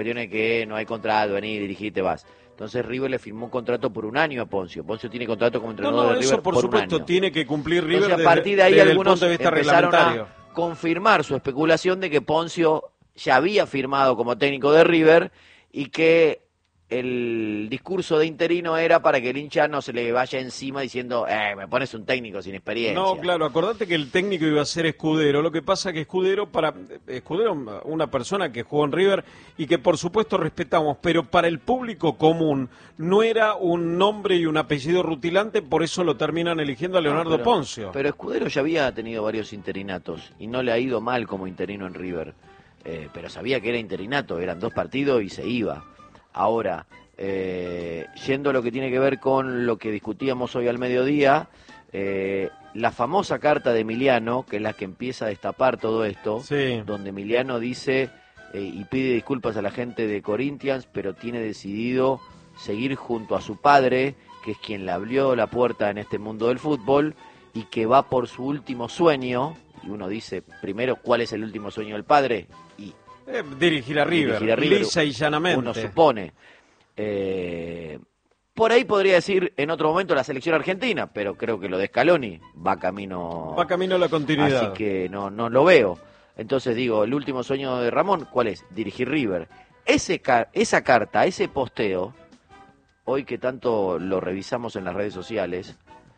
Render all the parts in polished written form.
que no hay contrato, vení, dirigí, te vas. Entonces River le firmó un contrato por un año a Poncio. Poncio tiene contrato como entrenador de River eso por un supuesto año. tiene que cumplir River. Entonces, a partir de ahí algunos punto de vista empezaron reglamentario a confirmar su especulación de que Poncio ya había firmado como técnico de River y que el discurso de interino era para que el hincha no se le vaya encima diciendo, me pones un técnico sin experiencia. No, claro, acordate que el técnico iba a ser Escudero. Lo que pasa que Escudero, una persona que jugó en River y que por supuesto respetamos, pero para el público común no era un nombre y un apellido rutilante, por eso lo terminan eligiendo a Leonardo Poncio. Pero Escudero ya había tenido varios interinatos y no le ha ido mal como interino en River. Pero sabía que era interinato, eran 2 partidos y se iba. Ahora, yendo a lo que tiene que ver con lo que discutíamos hoy al mediodía, la famosa carta de Emiliano, que es la que empieza a destapar todo esto, sí, donde Emiliano dice y pide disculpas a la gente de Corinthians, pero tiene decidido seguir junto a su padre, que es quien le abrió la puerta en este mundo del fútbol, y que va por su último sueño. Y uno dice, primero, ¿cuál es el último sueño del padre? Y dirigir a River, lisa y llanamente. Uno supone. Por ahí podría decir en otro momento la selección argentina, pero creo que lo de Scaloni va camino a la continuidad. Así que no lo veo. Entonces digo, el último sueño de Ramón, ¿cuál es? Dirigir River. Esa carta, ese posteo, hoy que tanto lo revisamos en las redes sociales,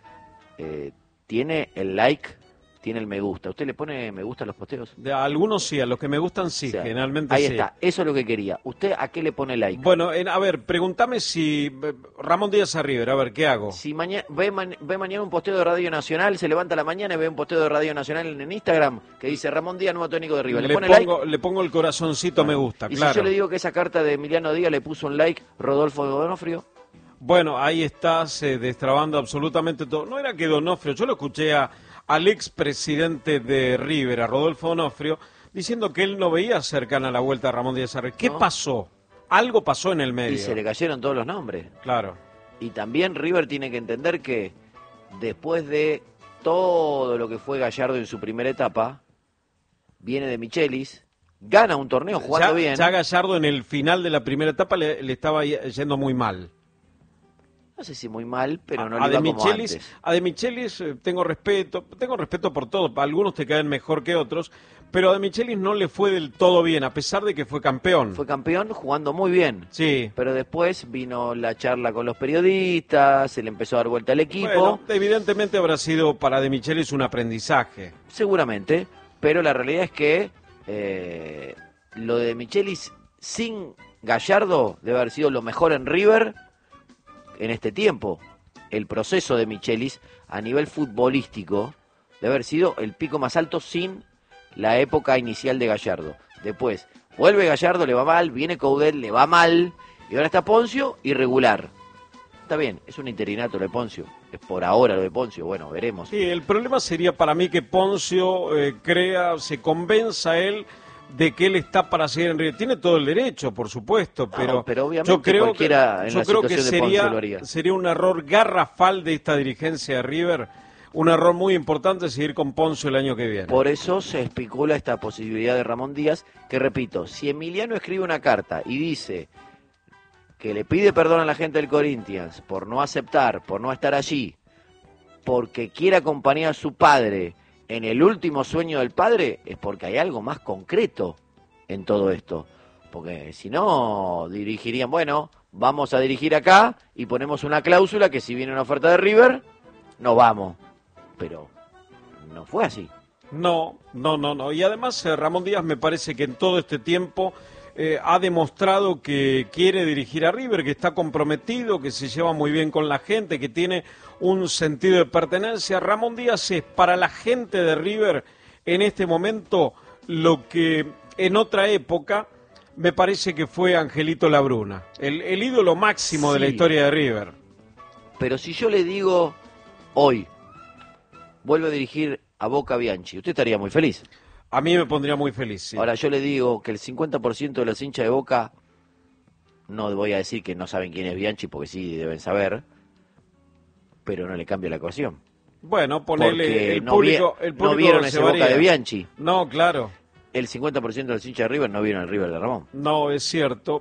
tiene el like, tiene el me gusta. ¿Usted le pone me gusta a los posteos? A algunos sí, a los que me gustan sí, generalmente ahí sí. Ahí está, eso es lo que quería. ¿Usted a qué le pone like? Bueno, a ver, pregúntame si Ramón Díaz a River, a ver, ¿qué hago? Si ve mañana un posteo de Radio Nacional, se levanta a la mañana y ve un posteo de Radio Nacional en Instagram que dice Ramón Díaz, nuevo técnico de River. Le pongo el corazoncito me gusta, y claro. Si yo le digo que esa carta de Emiliano Díaz le puso un like Rodolfo Donofrio. Bueno, ahí estás destrabando absolutamente todo. No era que Donofrio, yo lo escuché al expresidente de River, a Rodolfo Donofrio, diciendo que él no veía cercana la vuelta a Ramón Díaz Arre. ¿Qué pasó? Algo pasó en el medio. Y se le cayeron todos los nombres. Claro. Y también River tiene que entender que después de todo lo que fue Gallardo en su primera etapa, viene de Michelis, gana un torneo jugando bien. Ya Gallardo en el final de la primera etapa le estaba yendo muy mal. No sé si muy mal, pero no le iba como antes. A De Michelis tengo respeto por todos, algunos te caen mejor que otros, pero a De Michelis no le fue del todo bien, a pesar de que fue campeón. Fue campeón jugando muy bien. Sí. Pero después vino la charla con los periodistas, se le empezó a dar vuelta al equipo. Bueno, evidentemente habrá sido para De Michelis un aprendizaje. Seguramente, pero la realidad es que lo de Michelis sin Gallardo debe haber sido lo mejor en River en este tiempo. El proceso de Michelis a nivel futbolístico debe haber sido el pico más alto sin la época inicial de Gallardo. Después vuelve Gallardo, le va mal, viene Coudet, le va mal, y ahora está Poncio, irregular. Está bien, es un interinato lo de Poncio, es por ahora lo de Poncio, bueno, veremos. Sí, el problema sería para mí que Poncio se convenza él de que él está para seguir en River. Tiene todo el derecho, por supuesto, pero obviamente yo creo que sería un error garrafal de esta dirigencia de River, un error muy importante seguir con Poncio el año que viene. Por eso se especula esta posibilidad de Ramón Díaz, que repito, si Emiliano escribe una carta y dice que le pide perdón a la gente del Corinthians por no aceptar, por no estar allí, porque quiere acompañar a su padre en el último sueño del padre, es porque hay algo más concreto en todo esto. Porque si no, dirigirían, bueno, vamos a dirigir acá y ponemos una cláusula que si viene una oferta de River, no vamos. Pero no fue así. No. Y además Ramón Díaz me parece que en todo este tiempo ha demostrado que quiere dirigir a River, que está comprometido, que se lleva muy bien con la gente, que tiene un sentido de pertenencia. Ramón Díaz es para la gente de River en este momento lo que en otra época me parece que fue Angelito Labruna, el ídolo máximo de la historia de River. Pero si yo le digo hoy, vuelve a dirigir a Boca Bianchi, usted estaría muy feliz. A mí me pondría muy feliz, sí. Ahora yo le digo que el 50% de los hinchas de Boca, no voy a decir que no saben quién es Bianchi, porque sí deben saber, pero no le cambia la ecuación. Bueno, ponele el no público vieron ese Boca de Bianchi. No, claro. el 50% de los hinchas de River no vieron el River de Ramón. No, es cierto.